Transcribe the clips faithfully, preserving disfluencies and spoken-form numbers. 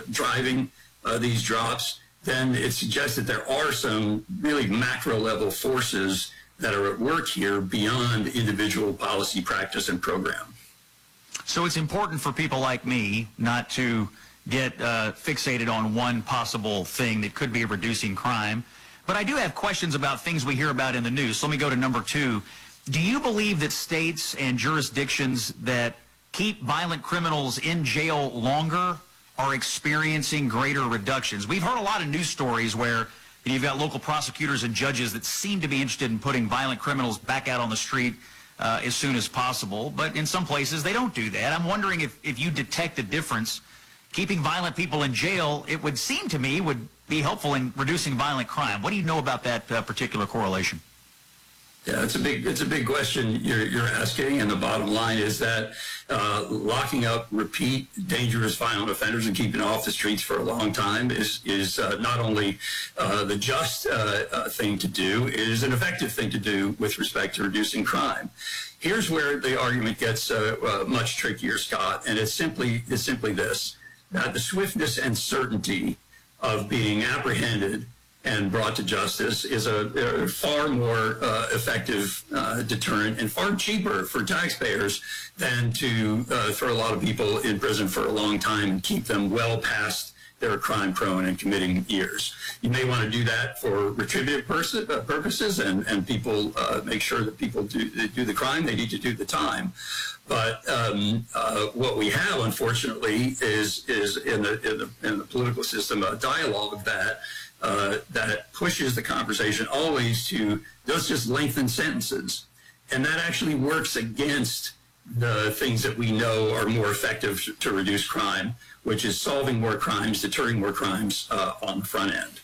driving uh, these drops, then it suggests that there are some really macro level forces that are at work here beyond individual policy, practice, and program. So it's important for people like me not to get uh, fixated on one possible thing that could be reducing crime. But I do have questions about things we hear about in the news. So let me go to number two. Do you believe that states and jurisdictions that keep violent criminals in jail longer are experiencing greater reductions? We've heard a lot of news stories where you've got local prosecutors and judges that seem to be interested in putting violent criminals back out on the street uh, as soon as possible. But in some places, they don't do that. I'm wondering if, if you detect a difference. Keeping violent people in jail, it would seem to me, would be helpful in reducing violent crime. What do you know about that uh, particular correlation? Yeah, it's a big it's a big question you're, you're asking, and the bottom line is that uh, locking up repeat dangerous violent offenders and keeping them off the streets for a long time is is uh, not only uh, the just uh, uh, thing to do, it is an effective thing to do with respect to reducing crime. Here's where the argument gets uh, uh, much trickier, Scott, and it's simply it's simply this: that the swiftness and certainty of being apprehended and brought to justice is a, a far more uh, effective uh, deterrent and far cheaper for taxpayers than to uh, throw a lot of people in prison for a long time and keep them well past their crime prone and committing years. You may want to do that for retributive pers- uh, purposes and, and people uh, make sure that people do, they do the crime, they need to do the time. But um, uh, what we have, unfortunately, is is in the, in the, in the political system a dialogue that Uh, that pushes the conversation always to let's just lengthen sentences. And that actually works against the things that we know are more effective to reduce crime, which is solving more crimes, deterring more crimes uh, on the front end.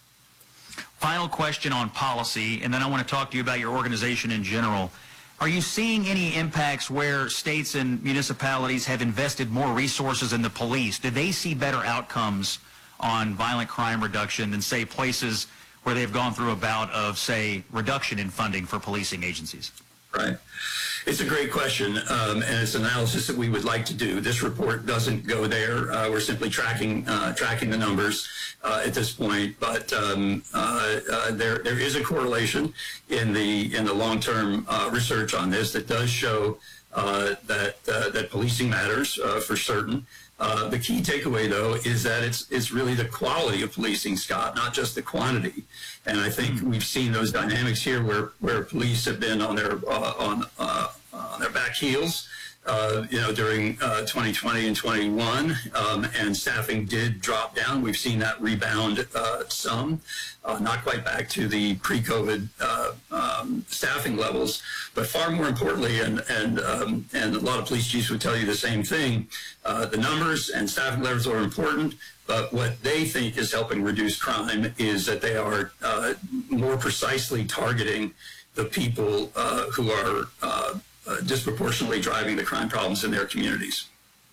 Final question on policy, and then I want to talk to you about your organization in general. Are you seeing any impacts where states and municipalities have invested more resources in the police? Do they see better outcomes on violent crime reduction than, say, places where they've gone through a bout of, say, reduction in funding for policing agencies? Right. It's a great question, um, and it's analysis that we would like to do. This report doesn't go there. Uh, we're simply tracking uh, tracking the numbers uh, at this point, but um, uh, uh, there there is a correlation in the in the long-term uh, research on this that does show uh, that uh, that policing matters uh, for certain. Uh, the key takeaway, though, is that it's it's really the quality of policing, Scott, not just the quantity. And I think we've seen those dynamics here, where where police have been on their uh, on uh, on their back heels, uh, you know, during uh, twenty twenty and twenty-one, um, and staffing did drop down. We've seen that rebound uh, some, uh, not quite back to the pre-COVID uh, um, staffing levels, but far more importantly, and and um, and a lot of police chiefs would tell you the same thing. Uh, the numbers and staffing levels are important, but what they think is helping reduce crime is that they are uh, more precisely targeting the people uh, who are uh, uh, disproportionately driving the crime problems in their communities.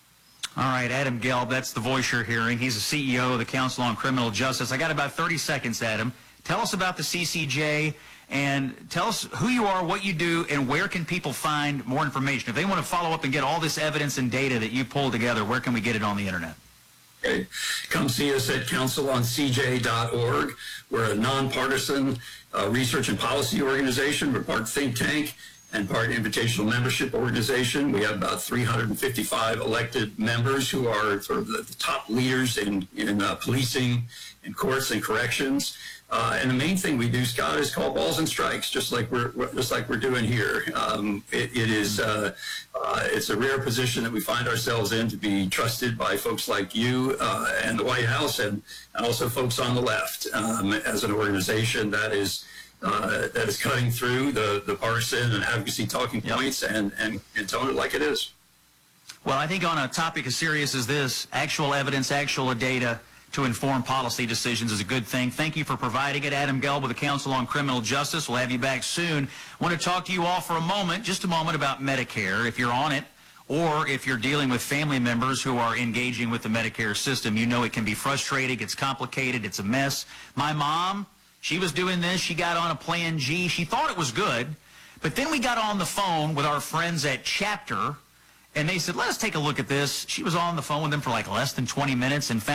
All right, Adam Gelb, that's the voice you're hearing. He's the C E O of the Council on Criminal Justice. I got about thirty seconds, Adam. Tell us about the C C J and tell us who you are, what you do, and where can people find more information. If they want to follow up and get all this evidence and data that you pulled together, where can we get it on the internet? Okay. Come see us at council on c j dot org. We're a nonpartisan uh, research and policy organization. We're part think tank and part invitational membership organization. We have about three hundred fifty-five elected members who are sort of the, the top leaders in, in uh, policing, in courts and corrections. Uh, and the main thing we do, Scott, is call balls and strikes, just like we're just like we're doing here. Um, it, it is uh, uh, it's a rare position that we find ourselves in, to be trusted by folks like you uh, and the White House, and, and also folks on the left, um, as an organization that is uh, that is cutting through the the partisan and advocacy talking points, yep. and, and and telling it like it is. Well, I think on a topic as serious as this, actual evidence, actual data to inform policy decisions is a good thing. Thank you for providing it. Adam Gelb with the Council on Criminal Justice. We'll have you back soon. I want to talk to you all for a moment, just a moment, about Medicare. If you're on it, or if you're dealing with family members who are engaging with the Medicare system, you know it can be frustrating, it's complicated, it's a mess. My mom, she was doing this. She got on a Plan G. She thought it was good, but then we got on the phone with our friends at Chapter, and they said, let us take a look at this. She was on the phone with them for like less than twenty minutes and found